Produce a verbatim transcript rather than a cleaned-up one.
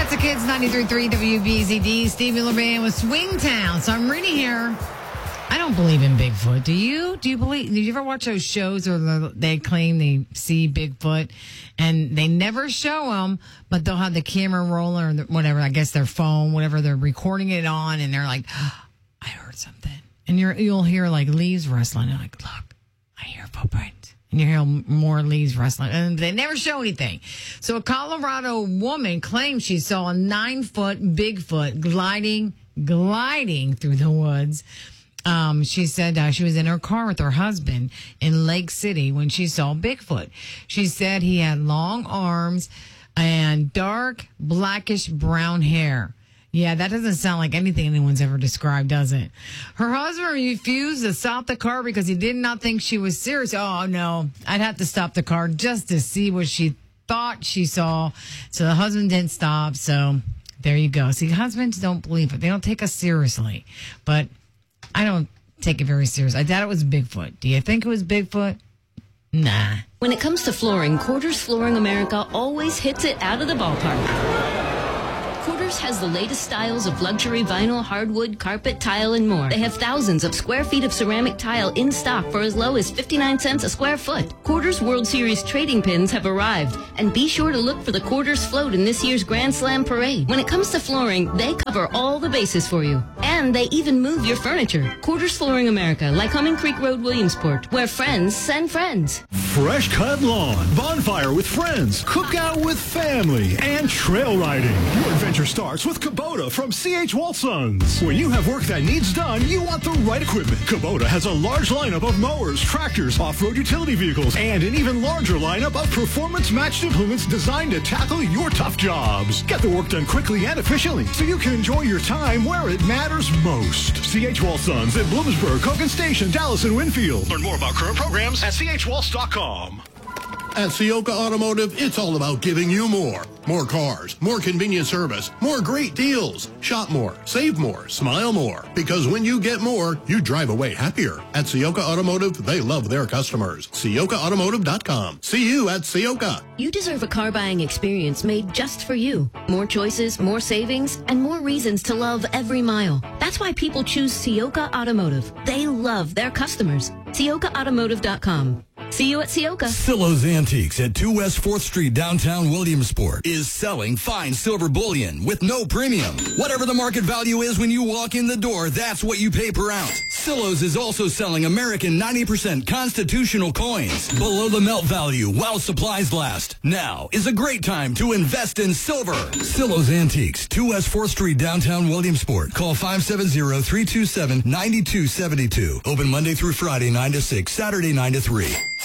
That's the Kids ninety-three point three W B Z D. Stevie LeBand with Swingtown. So I'm reading here. I don't believe in Bigfoot. Do you? Do you believe? Did you ever watch those shows where they claim they see Bigfoot and they never show them, but they'll have the camera rolling or the, whatever, I guess their phone, whatever they're recording it on, and they're like, oh, I heard something. And you're, you'll hear like leaves rustling. And like, look, I hear footprints. And you hear more leaves rustling. And they never show anything. So a Colorado woman claims she saw a nine-foot Bigfoot gliding, gliding through the woods. Um, she said uh, she was in her car with her husband in Lake City when she saw Bigfoot. She said he had long arms and dark, blackish brown hair. Yeah, that doesn't sound like anything anyone's ever described, does it? Her husband refused to stop the car because he did not think she was serious. Oh, no, I'd have to stop the car just to see what she thought she saw. So the husband didn't stop. So there you go. See, husbands don't believe it. They don't take us seriously. But I don't take it very serious. I doubt it was Bigfoot. Do you think it was Bigfoot? Nah. When it comes to flooring, Quarters Flooring America always hits it out of the ballpark. Quarters has the latest styles of luxury vinyl, hardwood, carpet, tile, and more. They have thousands of square feet of ceramic tile in stock for as low as fifty-nine cents a square foot. Quarters World Series trading pins have arrived, and be sure to look for the Quarters float in this year's Grand Slam parade. When it comes to flooring, they cover all the bases for you, and they even move your furniture. Quarters Flooring America, Lycoming Creek Road, Williamsport, where friends send friends. Fresh cut lawn, bonfire with friends, cookout with family, and trail riding. Your adventure starts with Kubota from C H Walsons. When you have work that needs done, you want the right equipment. Kubota has a large lineup of mowers, tractors, off-road utility vehicles, and an even larger lineup of performance-matched implements designed to tackle your tough jobs. Get the work done quickly and efficiently so you can enjoy your time where it matters most. C H Walsons at Bloomsburg, Hogan Station, Dallas, and Winfield. Learn more about current programs at C H Waltz dot com. At Ciocca Automotive, it's all about giving you more. More cars, more convenient service, more great deals. Shop more, save more, smile more. Because when you get more, you drive away happier. At Ciocca Automotive, they love their customers. Ciocca Automotive dot com. See you at Ciocca. You deserve a car buying experience made just for you. More choices, more savings, and more reasons to love every mile. That's why people choose Ciocca Automotive. They love their customers. Ciocca Automotive dot com. See you at Ciocca. Silo's Antiques at two West fourth Street, downtown Williamsport, is selling fine silver bullion with no premium. Whatever the market value is when you walk in the door, that's what you pay per ounce. Silo's is also selling American ninety percent constitutional coins below the melt value while supplies last. Now is a great time to invest in silver. Silo's Antiques, two West fourth Street, downtown Williamsport. Call five seven zero, three two seven, nine two seven two. Open Monday through Friday, nine to six, Saturday, nine to three.